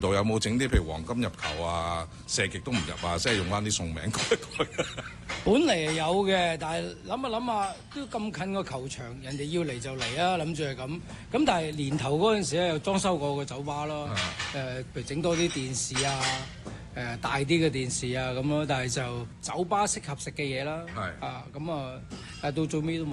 度有冇整啲譬如黃金入球啊，射極都唔入啊，即係用翻啲送名改一改？ 本嚟係有嘅，但係諗下都咁近個球場，人哋要嚟就嚟啊，諗住係咁。咁但係年頭嗰陣時咧，又裝修過個酒吧咯，譬如整多啲電視啊，大啲嘅電視啊咁咯。但係就酒吧適合食嘅嘢啦，咁啊，到最尾都冇。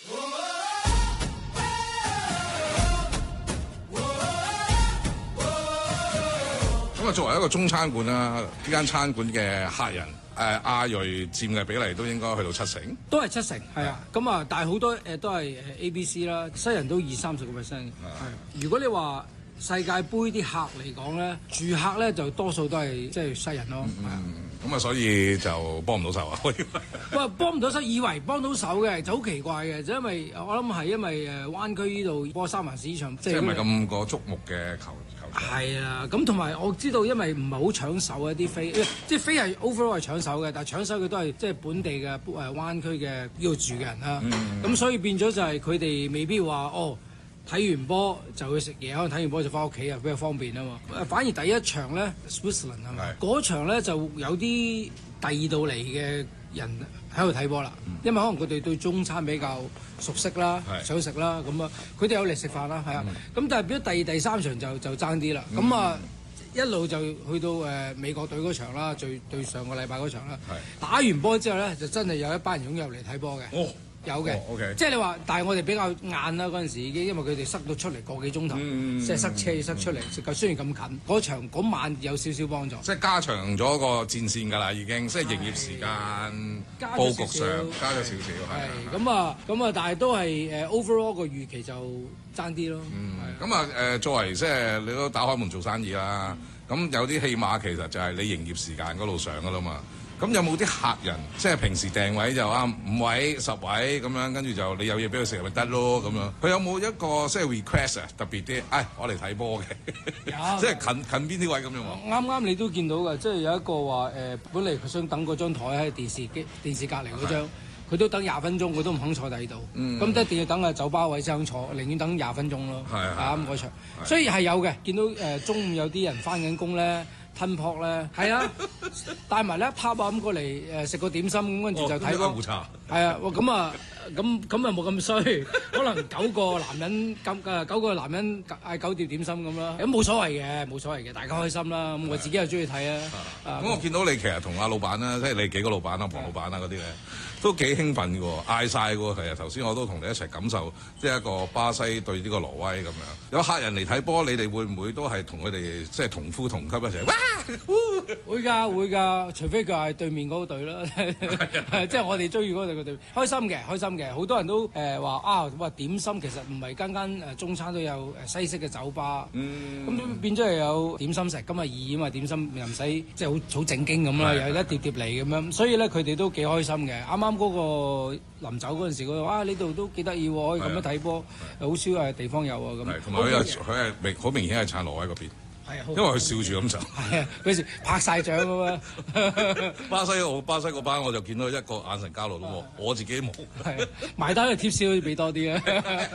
咁啊，作為一個中餐館啦，呢間餐館嘅客人亞裔佔嘅比例都應該去到70%， 都係70%，係啊。咁啊，但係好多都係ABC 啦，西人都20-30%嘅。係。如果你話世界盃啲客嚟講咧，住客咧就多數都係即係西人咯。 咁啊，所以就幫唔到手啊！ 喂，幫唔到手，以為幫到手嘅，就好奇怪嘅，就因為我諗係因為灣區呢度波三環市場， 即係唔係咁個矚目嘅球場。 係啊，咁同埋我知道，因為唔係好搶手啊啲飛，即係飛係 overall 係搶手嘅，但係搶手佢都係即係本地嘅灣區嘅呢度住嘅人啦。咁所以變咗就係佢哋未必話睇完波就去食嘢，可能睇完波就翻屋企啊，比較方便啊嘛。反而第一場咧 Switzerland 係咪？嗰場咧就有啲第二度嚟嘅人喺度睇波啦，因為可能佢哋對中餐比較熟悉啦，想食啦，咁啊，佢哋有嚟食飯啦，係啊。咁但係變咗第三場就爭啲啦。咁啊一路就去到美國隊嗰場啦，對上個禮拜嗰場啦。打完波之後咧，就真係有一班人湧入嚟睇波嘅。有嘅，即係你話，但係我哋比較晏啦嗰陣時已經，因為佢哋塞到出嚟個幾鐘頭，即係塞車塞出嚟，雖然咁近，嗰場嗰晚有少少幫助。即係加長咗個戰線㗎啦，已經，即係營業時間佈局上加咗少少。 係咁啊，但係都係overall 個預期就爭啲咯。 咁啊作為即係你都打開門做生意啦，咁有啲戲碼其實就係你營業時間嗰度上㗎啦嘛。咁有冇啲客人即係平時訂位就5位、10位咁樣，跟住就你有嘢俾佢食咪得咯咁樣？佢有冇一個即係 request 啊？特別啲，我嚟睇波嘅，即係近邊啲位咁樣喎？ 啱你都見到㗎，即係有一個話本嚟佢想等嗰張台喺電視隔離嗰張，佢都等20分鐘，佢都唔肯坐喺度。咁一定要等酒吧位先肯坐，寧願等20分鐘咯。啱嗰場，所以係有嘅。見到中午有啲人翻緊工咧。吞泡咧，係啊，帶埋咧一 part 咁過嚟食個點心咁，跟住就睇波。係啊，咁啊冇咁衰，可能9個男人9個男人嗌9碟點心咁啦，咁冇所謂嘅，大家開心啦。咁我自己又中意睇啊。 咁我見到你其實同阿老闆啦，即係你幾個老闆啊，黃老闆啊嗰啲咧，都幾興奮嘅喎，嗌晒嘅喎。其實頭先我都同你一齊感受，即係一個巴西對呢個挪威咁樣。有客人嚟睇波，你哋會唔會都係同佢哋即係同呼同吸一齊？ 會㗎，除非佢係對面嗰個隊啦，即係我哋中意嗰隊個隊，開心嘅，好多人都話點心其實唔係間中餐都有西式嘅酒吧，咁變咗又有點心食，咁易啊嘛，點心又唔使即係好正經咁啦，又一碟碟嚟咁樣，所以咧佢哋都幾開心嘅。啱啱嗰個臨走嗰陣時，佢話呢度都幾得意喎，可以咁樣睇波，好少地方有啊咁。同埋佢係好明顯係撐挪威嗰邊。因為佢笑住咁走， 係啊，嗰時拍晒掌㗎嘛。 巴西嗰班我就見到一個眼神交流咯，我自己冇。 係埋單嘅貼士要俾多啲啊。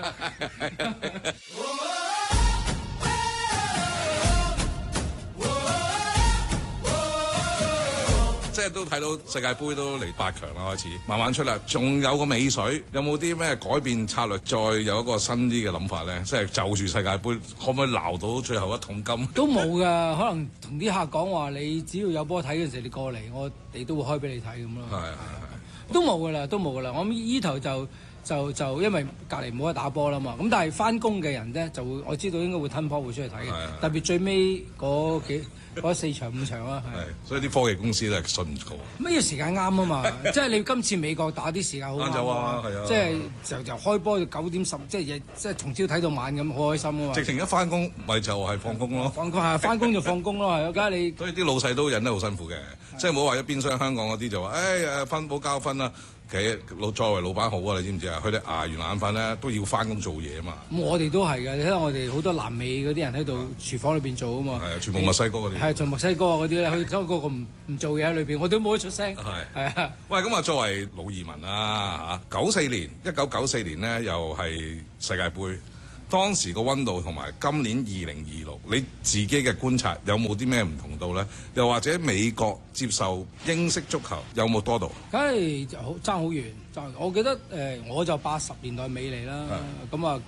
即係都睇到世界盃都嚟8強啦，開始慢慢出啦。仲有個尾水，有冇啲咩改變策略？再有一個新啲嘅諗法咧？即係就住世界盃，可唔可以撈到最後一桶金？ 都冇㗎，可能同啲客講話，你只要有波睇嘅時候，你過嚟，我哋都會開俾你睇咁咯。係。都冇㗎啦。我諗依頭就因為隔離冇得打波啦嘛。咁但係翻工嘅人咧就會，我知道應該會吞波會出去睇嘅。特別最尾嗰4場5場啦。 係，所以啲科技公司咧信唔過。 咩時間啱啊嘛？即係你今次美國打啲時間好啱啊，即係就開波到9點10，即係從朝睇到晚咁，好開心啊嘛！ 直情一翻工咪就係放工咯。 翻工就放工咯，係啊，梗係你。 所以啲老細都忍得好辛苦嘅，即係冇話一邊廂香港嗰啲就話，分補交分啦。其實作為老闆好啊，你知唔知啊？佢哋捱完眼瞓咧都要翻工做嘢啊嘛。 咁我哋都係嘅，你睇下我哋好多南美嗰啲人喺度廚房裏邊做啊嘛。 係啊，全部墨西哥嗰啲。係， 全墨西哥嗰啲咧，佢個個唔做嘢喺裏邊，我都冇得出聲。係啊。 喂，咁啊，作為老移民啦嚇，1994年咧又係世界盃， 當時個温度同埋今年2026，你自己嘅觀察有冇啲咩唔同到呢？又或者美國接受英式足球有冇多到？ 梗係爭好遠，我記得我就80年代尾嚟啦，咁啊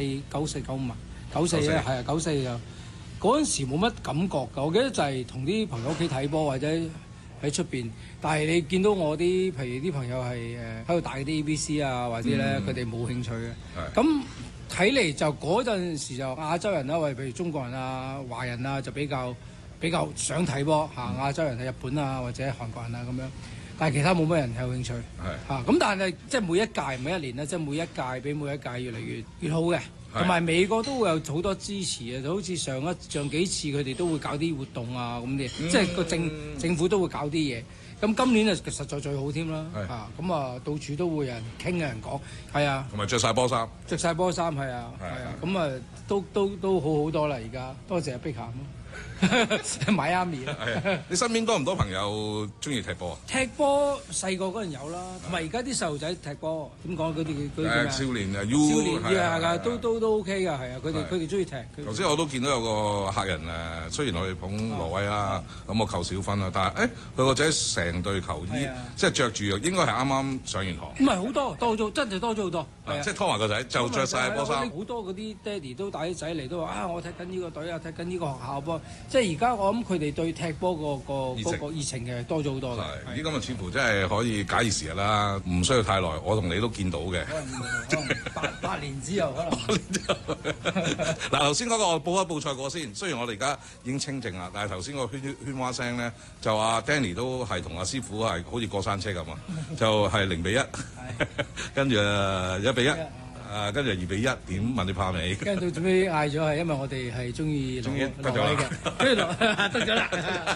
94、95啊，94咧係啊94就嗰陣時冇乜感覺㗎。我記得就係同啲朋友屋企睇波或者喺出邊，但係你見到我啲譬如啲朋友係喺度打啲 ABC 啊，或者咧佢哋冇興趣嘅，咁。睇嚟就嗰陣時就亞洲人啦，或者譬如中國人啊、華人啊，就比較想睇波嚇。亞洲人係日本啊，或者韓國人啊咁樣，但係其他冇乜人有興趣嚇。咁但係即係每一屆每一年咧，即係每一屆比每一屆越嚟越好嘅。同埋美國都會有好多支持嘅，就好似上幾次佢哋都會搞啲活動啊咁啲，即係個政府都會搞啲嘢。咁今年啊，實在最好添啦，咁到處都會有人傾有人講，係啊， 同埋着晒波衫， 係啊，咁啊都好多啦，而家多謝阿碧咸咯，邁阿密啦。 你身邊多唔多朋友中意踢波啊？ 踢波細個嗰陣有啦，同埋而家啲細路仔踢波點講嗰啲少年啊少年係都 OK 㗎，係啊，佢哋中意踢。 頭先我都見到有個客人誒，雖然我哋捧挪威啦，咁我扣少分啦，但係佢個仔成隊球衣，即係着住應該係啱啱上完堂。唔係好多咗，真係多咗好多。 即係拖埋個仔就着晒波衫。 好多嗰啲爹哋都帶啲仔嚟都話我踢緊呢個隊啊，踢緊呢個學校波。即係而家我諗佢哋對踢波個熱情嘅多咗好多嘅。 咦，咁啊似乎真係可以假以時日啦，唔需要太耐，我同你都見到嘅。 可能8年之後可能。8年之後。 嗱，頭先嗰個我報一報賽果先。雖然我哋而家已經清靜啦，但係頭先個喧嘩聲咧，就阿 Danny 都係同阿師傅係好似過山車咁啊，就係0-1，跟住1-1。跟住2-1，點問你怕未？跟住到最尾嗌咗係，因為我哋係中意挪威嘅，跟住得咗啦。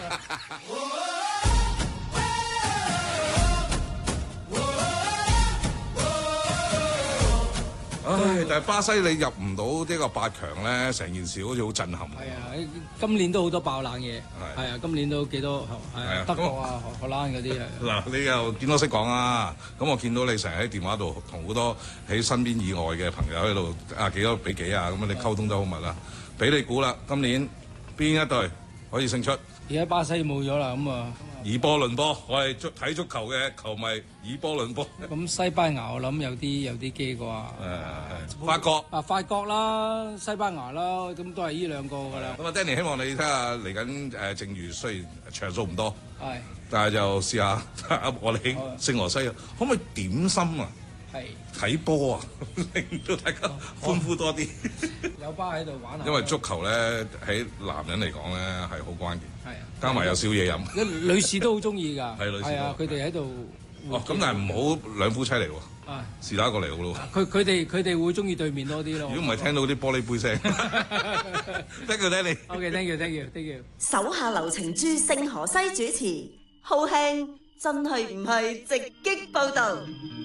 但係巴西你入唔到呢個8強咧，成件事好似好震撼。係啊，今年都好多爆冷嘢。係啊，今年都幾多德國啊、荷蘭嗰啲啊。嗱，你又見多識講啊。咁我見到你成日喺電話度同好多喺身邊以外嘅朋友喺度幾多比幾啊，咁你溝通得好密啦。俾你估啦，今年邊一隊可以勝出？而家巴西冇咗啦，咁啊。以波論波，我係睇足球嘅球迷，以波論波。咁西班牙我諗有啲機啩。法國啦，西班牙啦，咁都係呢兩個㗎啦。咁啊 Danny 希望你睇下嚟緊正如雖然場數唔多，但係就試下我哋聖羅西可唔可以點心啊？睇波啊，令到大家歡呼多啲。有巴喺度玩下。因為足球咧喺男人嚟講咧係好關鍵。加埋有少嘢飲。女士都好中意㗎。係女士。係啊，佢哋喺度。咁但係唔好兩夫妻嚟喎。是打過嚟好咯。佢哋會中意對面多啲咯。如果唔係聽到啲玻璃杯聲。Thank you Danny。OK，thank you。 手下留情朱聖荷西主持，好興真係唔係直擊報導。